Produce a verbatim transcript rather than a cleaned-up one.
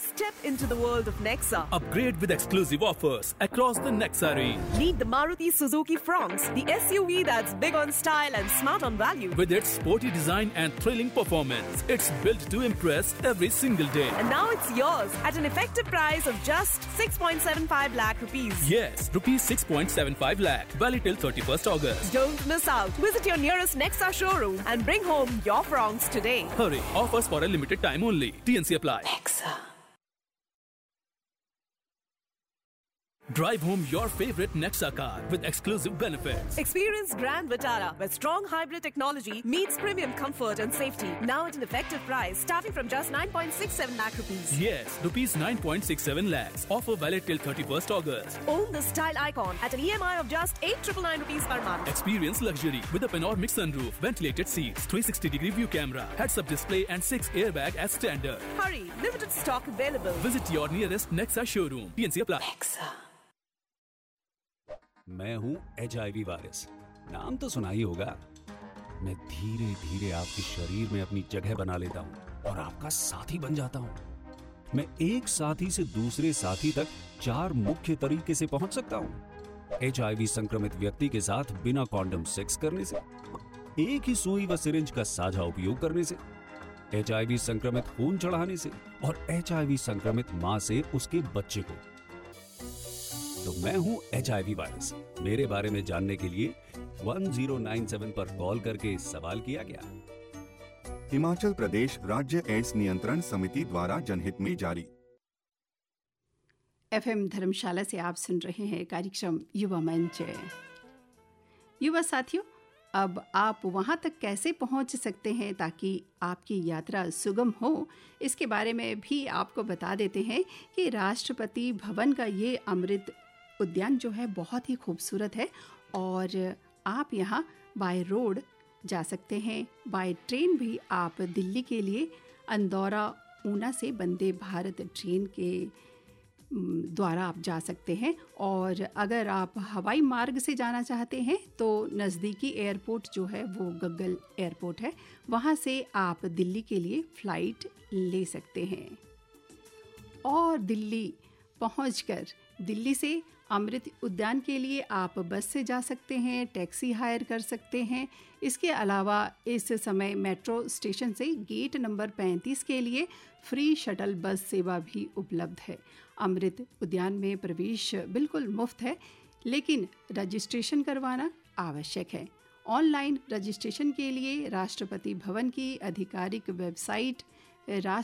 Step into the world of Nexa. Upgrade with exclusive offers across the Nexa range. Meet the Maruti Suzuki Fronx, the S U V that's big on style and smart on value. With its sporty design and thrilling performance, it's built to impress every single day. And now it's yours at an effective price of just six point seven five lakh rupees. Yes, rupees six point seven five lakh. Valid till thirty-first August. Don't miss out. Visit your nearest Nexa showroom and bring home your Fronx today. Hurry, offers for a limited time only. T N C apply. Nexa. Drive home your favorite Nexa car with exclusive benefits. Experience Grand Vitara, where strong hybrid technology meets premium comfort and safety. Now at an effective price starting from just nine point six seven lakh rupees. Yes, rupees nine point six seven lakhs. Offer valid till thirty-first August. Own the style icon at an E M I of just eight thousand nine hundred ninety-nine rupees per month. Experience luxury with a panoramic sunroof, ventilated seats, three sixty degree view camera, heads-up display and six airbag as standard. Hurry, limited stock available. Visit your nearest Nexa showroom. T N C apply. Nexa. मैं हूं H I V virus, नाम तो सुना ही होगा। मैं धीरे धीरे आपके शरीर में अपनी जगह बना लेता हूं और आपका साथी बन जाता हूं। मैं एक साथी से दूसरे साथी तक चार मुख्य तरीके से पहुंच सकता हूं। एच आई वी संक्रमित व्यक्ति के साथ बिना कॉन्डम सेक्स करने से, एक ही सुई व सिरिंज का साझा उपयोग करने से, एच आई वी संक्रमित खून चढ़ाने से और एच आई वी संक्रमित मां से उसके बच्चे को। तो मैं हूं एच आई वी वायरस। मेरे बारे में जानने के लिए एक ज़ीरो नौ सात पर कॉल करके सवाल किया गया। हिमाचल प्रदेश राज्य एड्स नियंत्रण समिति द्वारा जनहित में जारी। एफएम धर्मशाला से आप सुन रहे हैं कार्यक्रम युवा मंच। युवा साथियों, अब आप वहां तक कैसे पहुंच सकते हैं ताकि आपकी यात्रा सुगम हो, इसके बारे में भी आपको बता देते हैं कि राष्ट्रपति भवन का ये अमृत उद्यान जो है बहुत ही खूबसूरत है और आप यहाँ बाय रोड जा सकते हैं। बाय ट्रेन भी आप दिल्ली के लिए अंदौरा ऊना से वंदे भारत ट्रेन के द्वारा आप जा सकते हैं। और अगर आप हवाई मार्ग से जाना चाहते हैं तो नज़दीकी एयरपोर्ट जो है वो गग्गल एयरपोर्ट है, वहाँ से आप दिल्ली के लिए फ़्लाइट ले सकते हैं। और दिल्ली पहुंचकर दिल्ली से अमृत उद्यान के लिए आप बस से जा सकते हैं, टैक्सी हायर कर सकते हैं। इसके अलावा इस समय मेट्रो स्टेशन से गेट नंबर पैंतीस के लिए फ्री शटल बस सेवा भी उपलब्ध है। अमृत उद्यान में प्रवेश बिल्कुल मुफ्त है, लेकिन रजिस्ट्रेशन करवाना आवश्यक है। ऑनलाइन रजिस्ट्रेशन के लिए राष्ट्रपति भवन की आधिकारिक वेबसाइट राष्ट्र